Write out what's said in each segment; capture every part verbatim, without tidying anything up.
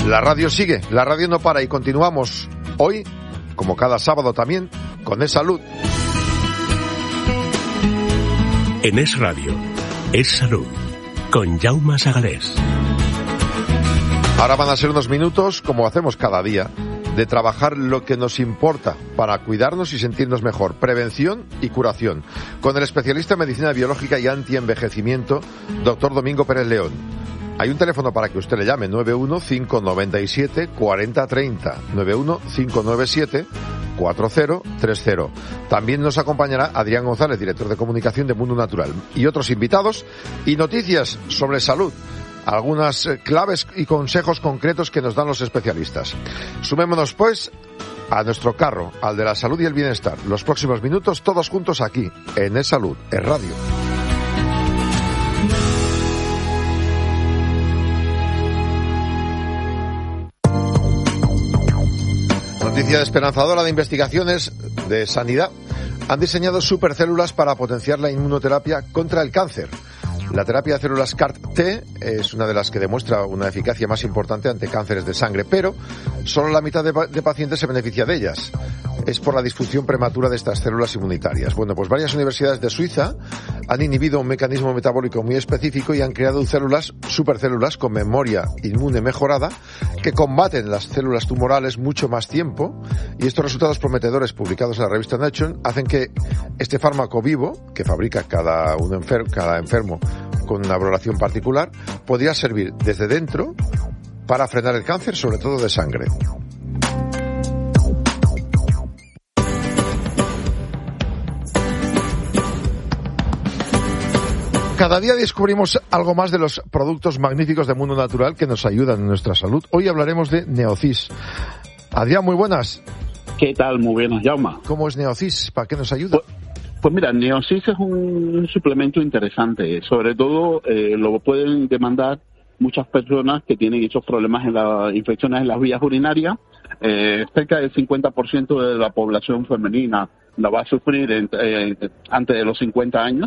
La radio sigue, la radio no para y continuamos hoy, como cada sábado también, con Es Salud. En Es Radio, Es Salud, con Jaume Sagalés. Ahora van a ser unos minutos, como hacemos cada día, de trabajar lo que nos importa para cuidarnos y sentirnos mejor. Prevención y curación. Con el especialista en medicina biológica y antienvejecimiento, doctor Domingo Pérez León. Hay un teléfono para que usted le llame, nueve uno cinco nueve siete cuatro cero tres cero, nueve uno cinco nueve siete cuatro cero tres cero. También nos acompañará Adrián González, director de comunicación de Mundo Natural, y otros invitados y noticias sobre salud. Algunas claves y consejos concretos que nos dan los especialistas. Sumémonos, pues, a nuestro carro, al de la salud y el bienestar. Los próximos minutos, todos juntos aquí, en Es Salud, Es Radio. Noticia esperanzadora de investigaciones de sanidad. Han diseñado supercélulas para potenciar la inmunoterapia contra el cáncer. La terapia de células C A R T es una de las que demuestra una eficacia más importante ante cánceres de sangre, pero solo la mitad de, de pacientes se beneficia de ellas. Es por la disfunción prematura de estas células inmunitarias. Bueno, pues varias universidades de Suiza han inhibido un mecanismo metabólico muy específico y han creado células, supercélulas con memoria inmune mejorada que combaten las células tumorales mucho más tiempo, y estos resultados prometedores publicados en la revista Nature hacen que este fármaco vivo, que fabrica cada, un enfer- cada enfermo con una valoración particular, podría servir desde dentro para frenar el cáncer, sobre todo de sangre. Cada día descubrimos algo más de los productos magníficos de Mundo Natural que nos ayudan en nuestra salud. Hoy hablaremos de Neocis. Adrián, muy buenas. ¿Qué tal? Muy buenas, Jaume. ¿Cómo es Neocis? ¿Para qué nos ayuda? Pues, pues mira, Neocis es un suplemento interesante. Sobre todo eh, lo pueden demandar muchas personas que tienen esos problemas en las infecciones en las vías urinarias. Eh, cerca del cincuenta por ciento de la población femenina la va a sufrir en, eh, antes de los cincuenta años.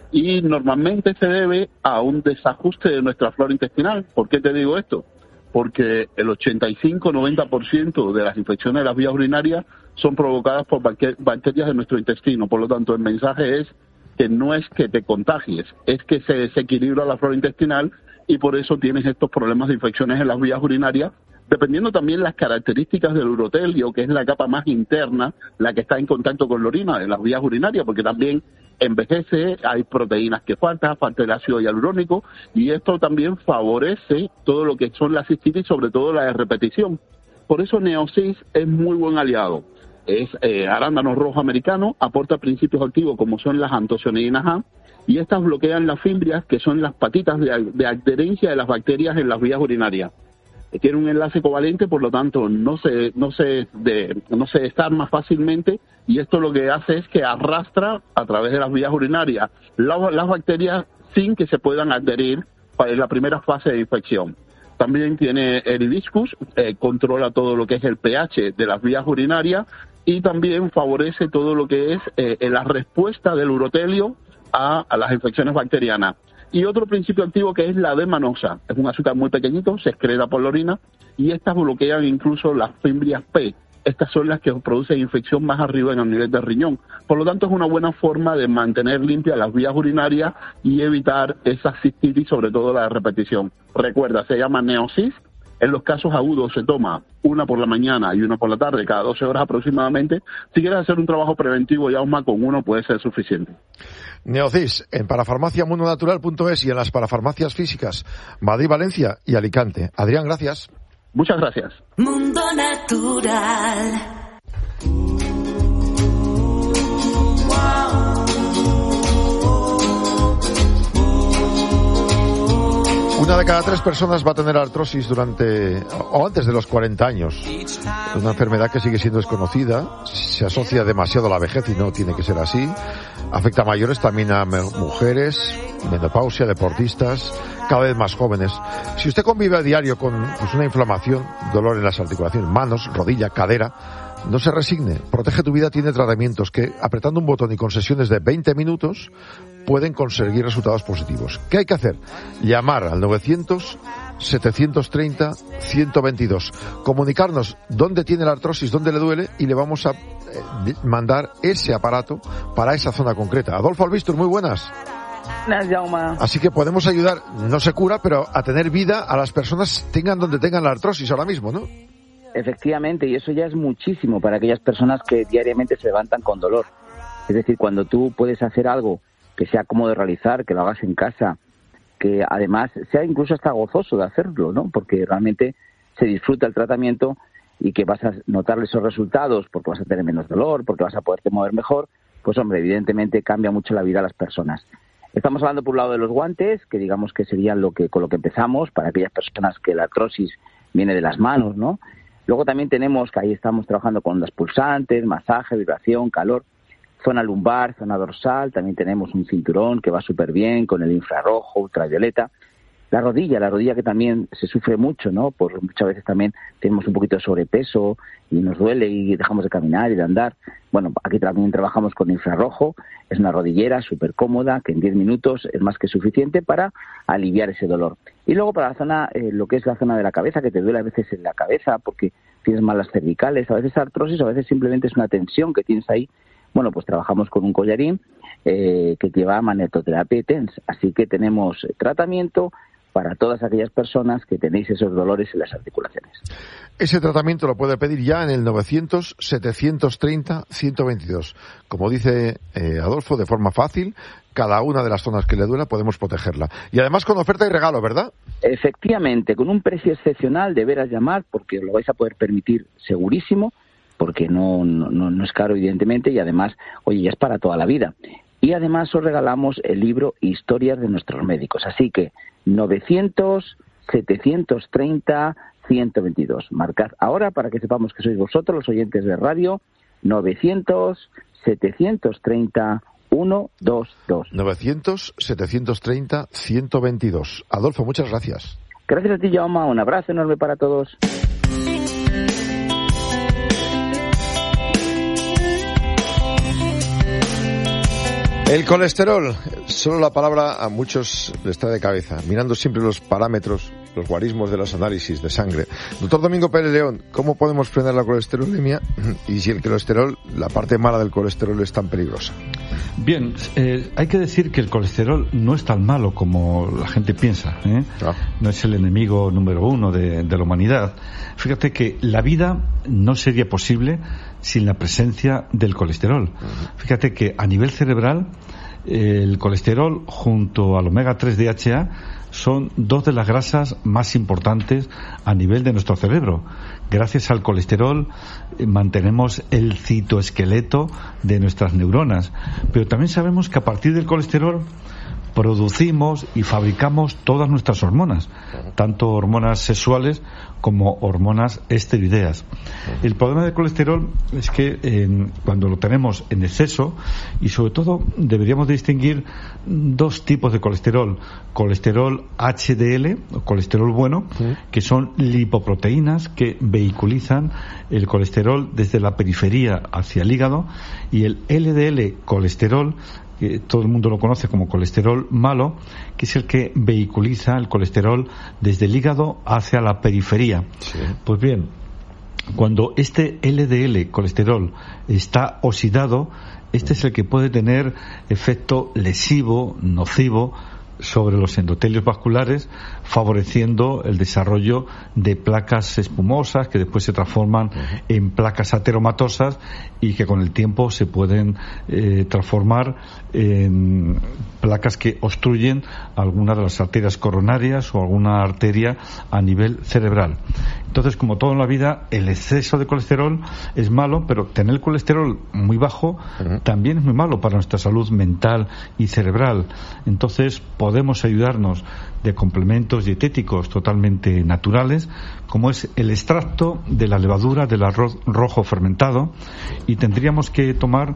Y normalmente se debe a un desajuste de nuestra flora intestinal. ¿Por qué te digo esto? Porque el ochenta y cinco a noventa por ciento de las infecciones de las vías urinarias son provocadas por bacterias de nuestro intestino. Por lo tanto, el mensaje es que no es que te contagies, es que se desequilibra la flora intestinal y por eso tienes estos problemas de infecciones en las vías urinarias, dependiendo también las características del urotelio, que es la capa más interna, la que está en contacto con la orina, en las vías urinarias, porque también envejece, hay proteínas que faltan, falta el ácido hialurónico, y esto también favorece todo lo que son las cistitis, sobre todo la de repetición. Por eso Neocis es muy buen aliado. Es eh, arándano rojo americano, aporta principios activos como son las antocianinas A, y estas bloquean las fimbrias, que son las patitas de, de adherencia de las bacterias en las vías urinarias. Tiene un enlace covalente, por lo tanto no se no se de, no se desarma fácilmente, y esto lo que hace es que arrastra a través de las vías urinarias las, las bacterias sin que se puedan adherir en la primera fase de infección. También tiene el hibiscus, eh, controla todo lo que es el pH de las vías urinarias y también favorece todo lo que es eh, la respuesta del urotelio a, a las infecciones bacterianas. Y otro principio activo que es la D-manosa. Es un azúcar muy pequeñito, se excreta por la orina y estas bloquean incluso las fimbrias P. Estas son las que producen infección más arriba en el nivel del riñón. Por lo tanto, es una buena forma de mantener limpias las vías urinarias y evitar esa cistitis, sobre todo la de repetición. Recuerda, se llama Neocis. En los casos agudos se toma una por la mañana y una por la tarde, cada doce horas aproximadamente. Si quieres hacer un trabajo preventivo, Jaume, con uno puede ser suficiente. Neocis, en parafarmacia mundo natural punto es y en las parafarmacias físicas Madrid, Valencia y Alicante. Adrián, gracias. Muchas gracias. Mundo Natural. Una de cada tres personas va a tener artrosis durante o antes de los cuarenta años. Una enfermedad que sigue siendo desconocida, se asocia demasiado a la vejez y no tiene que ser así. Afecta a mayores, también a mujeres, menopausia, deportistas, cada vez más jóvenes. Si usted convive a diario con pues, una inflamación, dolor en las articulaciones, manos, rodilla, cadera, no se resigne. Protege tu Vida tiene tratamientos que, apretando un botón y con sesiones de veinte minutos, pueden conseguir resultados positivos. ¿Qué hay que hacer? Llamar al novecientos setecientos treinta, ciento veintidós. Comunicarnos dónde tiene la artrosis, dónde le duele, y le vamos a eh, mandar ese aparato para esa zona concreta. Adolfo Albistur, muy buenas. Buenas, Jaume. Así que podemos ayudar, no se cura, pero a tener vida a las personas tengan donde tengan la artrosis ahora mismo, ¿no? Efectivamente, y eso ya es muchísimo para aquellas personas que diariamente se levantan con dolor. Es decir, cuando tú puedes hacer algo que sea cómodo de realizar, que lo hagas en casa, que además sea incluso hasta gozoso de hacerlo, ¿no? Porque realmente se disfruta el tratamiento y que vas a notar esos resultados porque vas a tener menos dolor, porque vas a poderte mover mejor, pues hombre, evidentemente cambia mucho la vida a las personas. Estamos hablando por un lado de los guantes, que digamos que serían lo que con lo que empezamos para aquellas personas que la artrosis viene de las manos, ¿no? Luego también tenemos que ahí estamos trabajando con ondas pulsantes, masaje, vibración, calor, zona lumbar, zona dorsal, también tenemos un cinturón que va súper bien con el infrarrojo, ultravioleta. La rodilla, la rodilla que también se sufre mucho, ¿no? Por muchas veces también tenemos un poquito de sobrepeso y nos duele y dejamos de caminar y de andar. Bueno, aquí también trabajamos con infrarrojo, es una rodillera súper cómoda que en diez minutos es más que suficiente para aliviar ese dolor. Y luego para la zona, eh, lo que es la zona de la cabeza, que te duele a veces en la cabeza porque tienes malas cervicales, a veces artrosis, a veces simplemente es una tensión que tienes ahí. Bueno, pues trabajamos con un collarín eh, que lleva magnetoterapia y TENS, así que tenemos tratamiento para todas aquellas personas que tenéis esos dolores en las articulaciones. Ese tratamiento lo puede pedir ya en el novecientos, setecientos treinta, ciento veintidós. Como dice eh, Adolfo, de forma fácil, cada una de las zonas que le duela podemos protegerla. Y además con oferta y regalo, ¿verdad? Efectivamente, con un precio excepcional, deberás llamar porque lo vais a poder permitir segurísimo, porque no, no, no es caro evidentemente y además, oye, ya es para toda la vida. Y además os regalamos el libro Historias de nuestros médicos. Así que novecientos, setecientos treinta, ciento veintidós. Marcad ahora para que sepamos que sois vosotros los oyentes de radio. novecientos, setecientos treinta, ciento veintidós. novecientos, setecientos treinta, ciento veintidós. Adolfo, muchas gracias. Gracias a ti, Jaume. Un abrazo enorme para todos. El colesterol, solo la palabra a muchos les trae de cabeza, mirando siempre los parámetros, los guarismos de los análisis de sangre. Doctor Domingo Pérez León, ¿cómo podemos frenar la colesterolemia y si el colesterol, la parte mala del colesterol es tan peligrosa? Bien, eh, hay que decir que el colesterol no es tan malo como la gente piensa, ¿eh? Ah. No es el enemigo número uno de, de la humanidad. Fíjate que la vida no sería posible sin la presencia del colesterol. Uh-huh. Fíjate que a nivel cerebral el colesterol junto al omega tres D H A son dos de las grasas más importantes a nivel de nuestro cerebro. Gracias al colesterol eh, mantenemos el citoesqueleto de nuestras neuronas, pero también sabemos que a partir del colesterol producimos y fabricamos todas nuestras hormonas, tanto hormonas sexuales como hormonas esteroideas. El problema del colesterol es que eh, cuando lo tenemos en exceso, y sobre todo deberíamos distinguir dos tipos de colesterol: colesterol H D L, o colesterol bueno, sí, que son lipoproteínas que vehiculizan el colesterol desde la periferia hacia el hígado, y el L D L colesterol, que todo el mundo lo conoce como colesterol malo, que es el que vehiculiza el colesterol desde el hígado hacia la periferia. Sí. Pues bien, cuando este L D L colesterol está oxidado, este es el que puede tener efecto lesivo, nocivo, sobre los endotelios vasculares, favoreciendo el desarrollo de placas espumosas que después se transforman uh-huh. en placas ateromatosas y que con el tiempo se pueden eh, transformar en placas que obstruyen alguna de las arterias coronarias o alguna arteria a nivel cerebral. Entonces, como todo en la vida, el exceso de colesterol es malo, pero tener el colesterol muy bajo uh-huh. también es muy malo para nuestra salud mental y cerebral. Entonces, podemos ayudarnos de complementos dietéticos totalmente naturales, como es el extracto de la levadura del arroz rojo fermentado, y tendríamos que tomar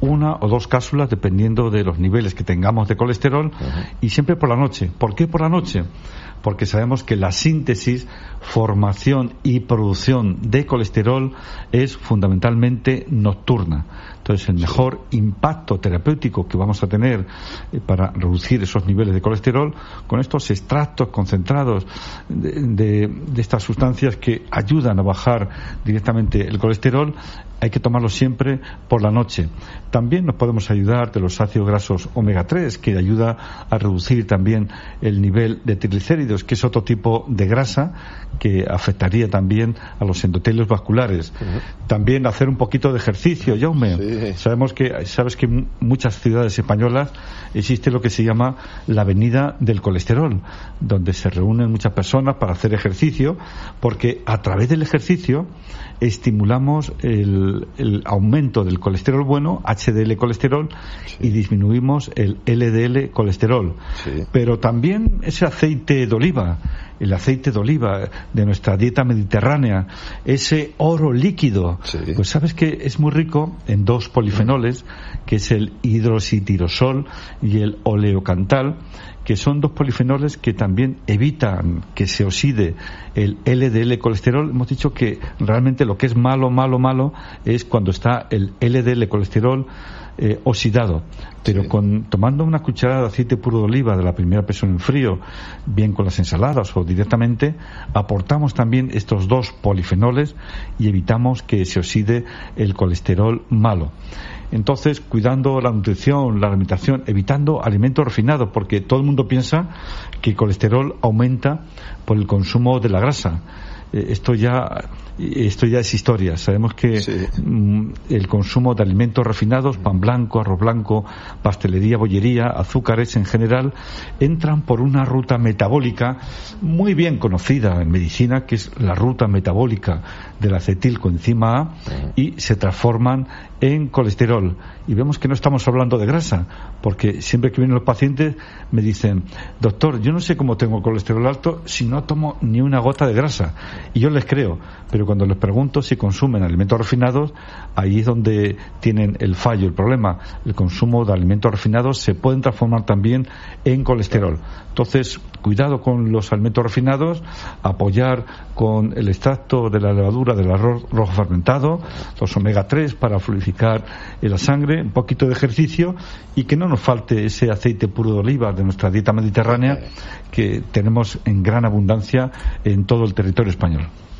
una o dos cápsulas dependiendo de los niveles que tengamos de colesterol, uh-huh. y siempre por la noche. ¿Por qué por la noche? Porque sabemos que la síntesis, formación y producción de colesterol es fundamentalmente nocturna. Entonces, el mejor impacto terapéutico que vamos a tener eh, para reducir esos niveles de colesterol con estos extractos concentrados de, de, de estas sustancias que ayudan a bajar directamente el colesterol, hay que tomarlo siempre por la noche. También nos podemos ayudar de los ácidos grasos omega tres, que ayuda a reducir también el nivel de triglicéridos, que es otro tipo de grasa que afectaría también a los endotelios vasculares. Uh-huh. También hacer un poquito de ejercicio, Jaume. Sí. Sabemos que, sabes que en muchas ciudades españolas existe lo que se llama la avenida del colesterol, donde se reúnen muchas personas para hacer ejercicio, porque a través del ejercicio estimulamos el, el aumento del colesterol bueno, H D L colesterol, sí. y disminuimos el L D L colesterol. Sí. Pero también ese aceite de oliva, el aceite de oliva de nuestra dieta mediterránea, ese oro líquido, sí. pues sabes que es muy rico en dos polifenoles, que es el hidroxitirosol y el oleocantal, que son dos polifenoles que también evitan que se oxide el L D L colesterol. Hemos dicho que realmente lo que es malo, malo, malo es cuando está el L D L colesterol eh, oxidado. Pero sí. con tomando una cucharada de aceite puro de oliva de la primera presión en frío, bien con las ensaladas o directamente, aportamos también estos dos polifenoles y evitamos que se oxide el colesterol malo. Entonces, cuidando la nutrición, la alimentación, evitando alimentos refinados, porque todo el mundo piensa que el colesterol aumenta por el consumo de la grasa. Eh, esto ya esto ya es historia. Sabemos que sí. mm, el consumo de alimentos refinados, pan blanco, arroz blanco, pastelería, bollería, azúcares en general, entran por una ruta metabólica muy bien conocida en medicina, que es la ruta metabólica del acetilcoenzima A, y se transforman en colesterol. Y vemos que no estamos hablando de grasa, porque siempre que vienen los pacientes me dicen: doctor, yo no sé cómo tengo colesterol alto si no tomo ni una gota de grasa. Y yo les creo, pero cuando les pregunto si consumen alimentos refinados, ahí es donde tienen el fallo, el problema. El consumo de alimentos refinados se pueden transformar también en colesterol. Entonces, cuidado con los alimentos refinados, apoyar con el extracto de la levadura del arroz rojo fermentado, los omega tres para fluidificar en la sangre, un poquito de ejercicio y que no nos falte ese aceite puro de oliva de nuestra dieta mediterránea que tenemos en gran abundancia en todo el territorio español.